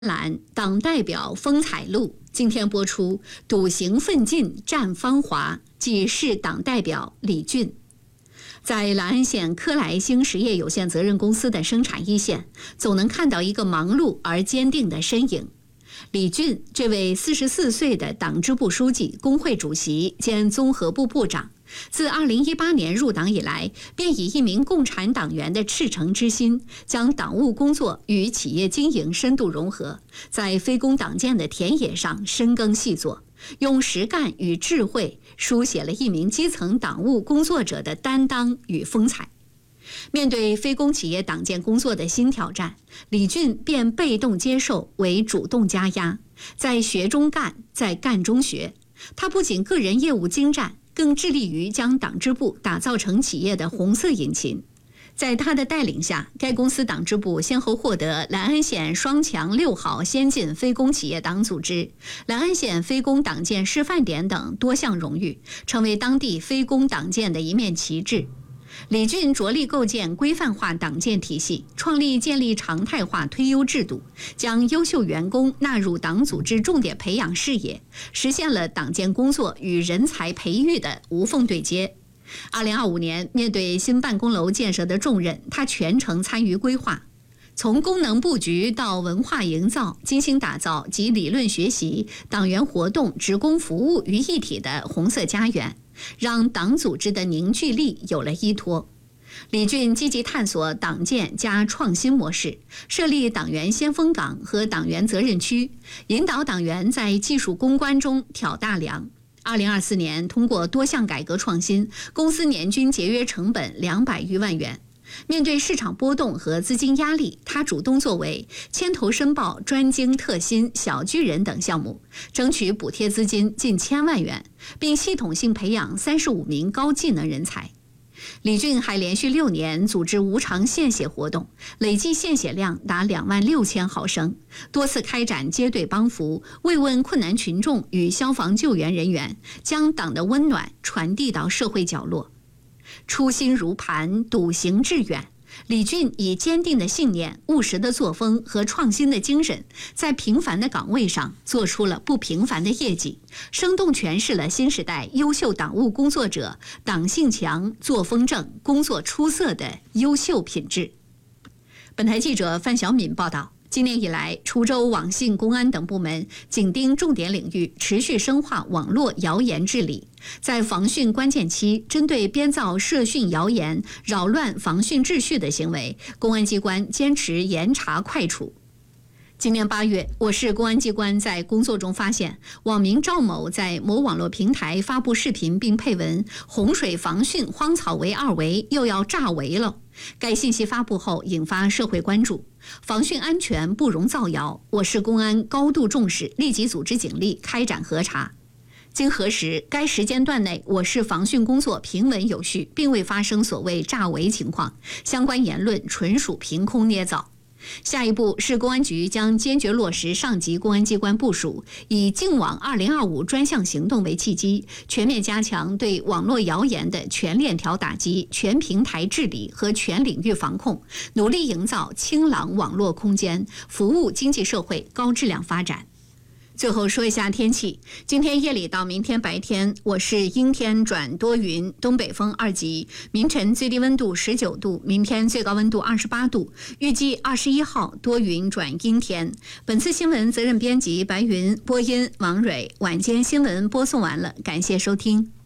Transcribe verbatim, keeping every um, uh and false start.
栏党代表风采录今天播出，笃行奋进战芳华，即是党代表李俊。在兰安县科莱兴实业有限责任公司的生产一线，总能看到一个忙碌而坚定的身影。李俊这位四十四岁的党支部书记、工会主席兼综合部部长，自二零一八年入党以来，便以一名共产党员的赤诚之心，将党务工作与企业经营深度融合，在非攻党建的田野上深耕细作，用实干与智慧书写了一名基层党务工作者的担当与风采。面对非公企业党建工作的新挑战，李俊便被动接受为主动加压，在学中干，在干中学。他不仅个人业务精湛，更致力于将党支部打造成企业的红色引擎。在他的带领下，该公司党支部先后获得兰安县双强六好先进非公企业党组织、兰安县非公党建示范点等多项荣誉，成为当地非公党建的一面旗帜。李俊着力构建规范化党建体系，创立建立常态化推优制度，将优秀员工纳入党组织重点培养视野，实现了党建工作与人才培育的无缝对接。二零二五年，面对新办公楼建设的重任，他全程参与规划，从功能布局到文化营造，精心打造集理论学习、党员活动、职工服务于一体的红色家园，让党组织的凝聚力有了依托。李俊积极探索党建加创新模式，设立党员先锋岗和党员责任区，引导党员在技术攻关中挑大梁。二零二四年，通过多项改革创新，公司年均节约成本两百余万元。面对市场波动和资金压力，他主动作为，牵头申报专精特新、小巨人等项目，争取补贴资金近千万元，并系统性培养三十五名高技能人才。李俊还连续六年组织无偿献血活动，累计献血量达两万六千毫升，多次开展接队帮扶，慰问困难群众与消防救援人员，将党的温暖传递到社会角落。初心如磐，笃行致远。李俊以坚定的信念、务实的作风和创新的精神，在平凡的岗位上做出了不平凡的业绩，生动诠释了新时代优秀党务工作者党性强、作风正、工作出色的优秀品质。本台记者范小敏报道。今年以来，滁州网信、公安等部门紧盯重点领域，持续深化网络谣言治理。在防汛关键期，针对编造涉汛谣言、扰乱防汛秩序的行为，公安机关坚持严查快处。今年八月，我市公安机关在工作中发现，网民赵某在某网络平台发布视频并配文“洪水防汛荒草为二围，又要炸围了”。该信息发布后引发社会关注，防汛安全不容造谣。我市公安高度重视，立即组织警力开展核查。经核实，该时间段内我市防汛工作平稳有序，并未发生所谓炸围情况，相关言论纯属凭空捏造。下一步，市公安局将坚决落实上级公安机关部署，以净网二零二五专项行动为契机，全面加强对网络谣言的全链条打击、全平台治理和全领域防控，努力营造清朗网络空间，服务经济社会高质量发展。最后说一下天气，今天夜里到明天白天，我市阴天转多云，东北风二级，明晨最低温度十九度，明天最高温度二十八度，预计二十一号多云转阴天。本次新闻责任编辑白云，播音王蕊。晚间新闻播送完了，感谢收听。